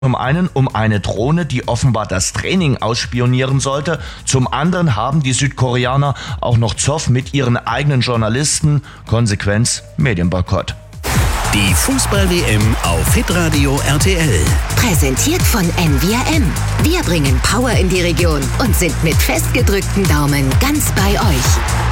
Zum einen um eine Drohne, die offenbar das Training ausspionieren sollte. Zum anderen haben die Südkoreaner auch noch Zoff mit ihren eigenen Journalisten. Konsequenz: Medienboykott. Die Fußball-WM auf Hitradio RTL. Präsentiert von NVRM. Wir bringen Power in die Region und sind mit festgedrückten Daumen ganz bei euch.